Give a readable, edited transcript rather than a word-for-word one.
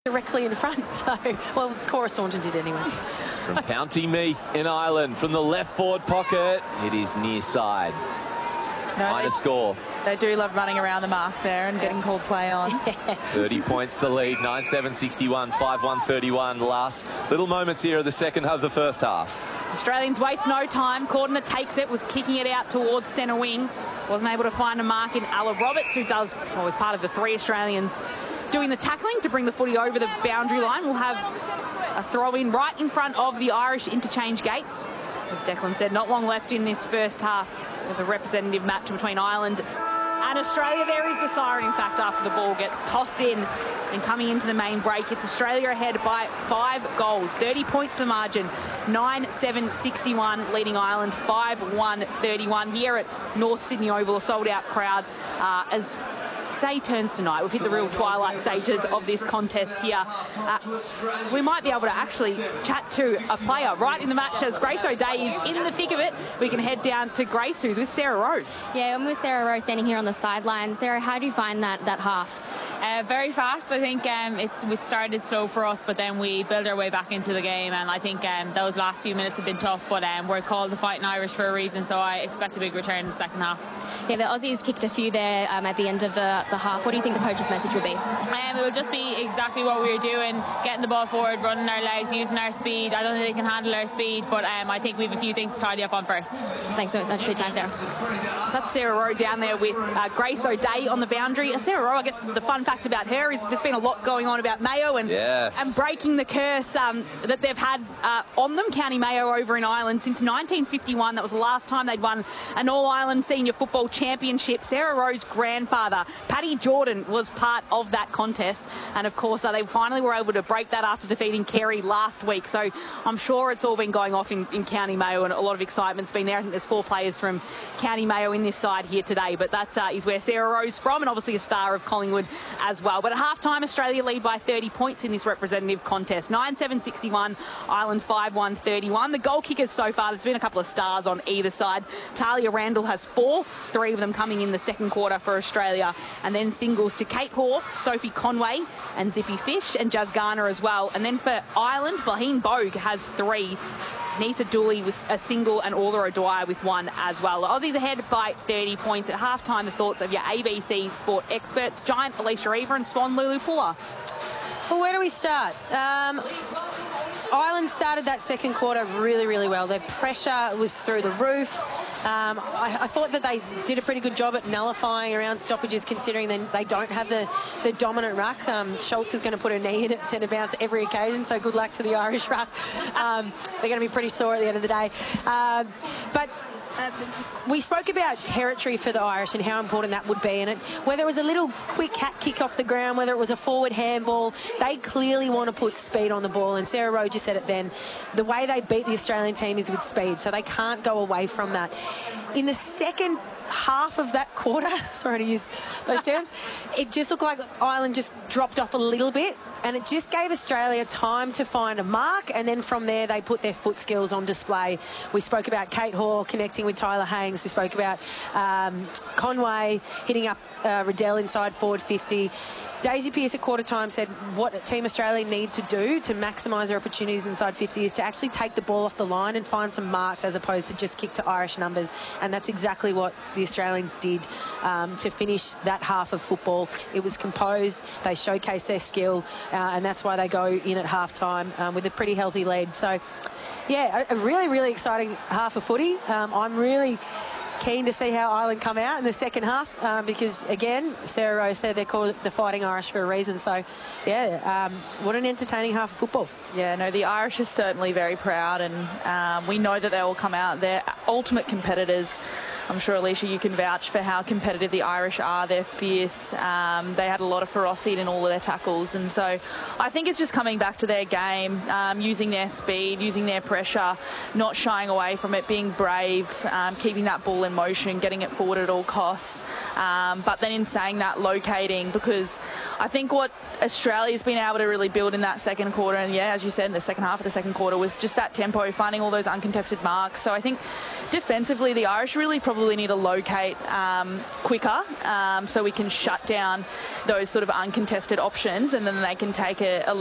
directly in front. So, well, Cora Staunton did anyway. From County Meath in Ireland, from the left forward pocket, it is near side. Minor score. They do love running around the mark there and getting called play on. 30 points the lead, 9-7-61, 5-1-31. Last little moments here of the second of the first half. Australians waste no time. Cordner takes it, was kicking it out towards centre wing. Wasn't able to find a mark in Ella Roberts, who was part of the 3 Australians doing the tackling to bring the footy over the boundary line. We'll have a throw-in right in front of the Irish interchange gates. As Declan said, not long left in this first half of the representative match between Ireland and Australia. There is the siren, in fact, after the ball gets tossed in and coming into the main break. It's Australia ahead by 5 goals, 30 points the margin, 9-7-61, leading Ireland 5-1-31 here at North Sydney Oval, a sold-out crowd as day turns tonight. We've hit the real twilight stages of this contest here. We might be able to actually chat to a player right in the match as Grace O'Dea is in the thick of it. We can head down to Grace, who's with Sarah Rowe. Yeah, I'm with Sarah Rowe standing here on the sideline. Sarah, how do you find that half? Very fast. I think we started slow for us, but then we built our way back into the game, and I think those last few minutes have been tough, but we're called the Fighting Irish for a reason, so I expect a big return in the second half. Yeah, the Aussies kicked a few there at the end of the half. What do you think the coach's message will be? It will just be exactly what we were doing, getting the ball forward, running our legs, using our speed. I don't think they can handle our speed, but I think we have a few things to tidy up on first. Thanks so much for your time, Sarah. That's Sarah Rowe down there with Grace O'Dea on the boundary. Sarah Rowe, I guess the fun fact about her is there's been a lot going on about Mayo and breaking the curse that they've had on them, County Mayo over in Ireland since 1951. That was the last time they'd won an All-Ireland Senior Football Championship. Sarah Rowe's grandfather, Paddy Jordan, was part of that contest, and of course they finally were able to break that after defeating Kerry last week. So I'm sure it's all been going off in County Mayo, and a lot of excitement's been there. I think there's 4 players from County Mayo in this side here today, but that is where Sarah Rowe's from, and obviously a star of Collingwood as well. But at half-time, Australia lead by 30 points in this representative contest. 9-7-61, Ireland 5-1-31. The goal kickers so far, there's been a couple of stars on either side. Talia Randall has 4, 3 of them coming in the second quarter for Australia, and then singles to Kate Hoare, Sophie Conway and Zippy Fish, and Jazz Garner as well. And then for Ireland, Blaine Bogue has 3. Nisa Dooley with a single, and Orla O'Dwyer with 1 as well. The Aussies ahead by 30 points. At halftime, the thoughts of your ABC sport experts, Giant Alicia Eva and Swan Lulu Puller. Well, where do we start? Ireland started that second quarter really, really well. Their pressure was through the roof. I thought that they did a pretty good job at nullifying around stoppages, considering they don't have the dominant ruck. Schultz is going to put a knee in at centre bounce every occasion, so good luck to the Irish ruck. They're going to be pretty sore at the end of the day. But we spoke about territory for the Irish and how important that would be, and whether it was a little quick hat kick off the ground, whether it was a forward handball, they clearly want to put speed on the ball, and Sarah Rowe just said it then. The way they beat the Australian team is with speed, so they can't go away from that. In the second half of that quarter, sorry to use those terms, it just looked like Ireland just dropped off a little bit, and it just gave Australia time to find a mark, and then from there they put their foot skills on display. We spoke about Kate Hoare connecting with Tyler Hanks. We spoke about Conway hitting up Riddell inside forward 50. Daisy Pearce at quarter time said what Team Australia need to do to maximise their opportunities inside 50 is to actually take the ball off the line and find some marks, as opposed to just kick to Irish numbers. And that's exactly what the Australians did to finish that half of football. It was composed, they showcased their skill, and that's why they go in at half time with a pretty healthy lead. So yeah, a really, really exciting half of footy. I'm really keen to see how Ireland come out in the second half, because again, Sarah Rowe said they're called the Fighting Irish for a reason. So yeah, what an entertaining half of football. Yeah, no, the Irish are certainly very proud, and we know that they will come out. They're ultimate competitors. I'm sure, Alicia, you can vouch for how competitive the Irish are. They're fierce. They had a lot of ferocity in all of their tackles. And so I think it's just coming back to their game, using their speed, using their pressure, not shying away from it, being brave, keeping that ball in motion, getting it forward at all costs. But then in saying that, locating, because I think what Australia's been able to really build in that second quarter, and yeah, as you said, in the second half of the second quarter, was just that tempo, finding all those uncontested marks. So I think defensively, the Irish really probably need to locate quicker so we can shut down those sort of uncontested options, and then they can take a